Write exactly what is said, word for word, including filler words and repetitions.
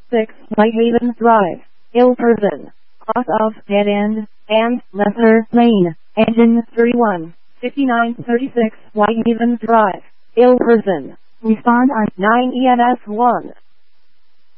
six Whitehaven Drive, Ilperson, cross of Dead End, and Lesser Lane, engine thirty-one, fifty-nine thirty-six Whitehaven Drive, Ilperson. Respond on nine E N S one.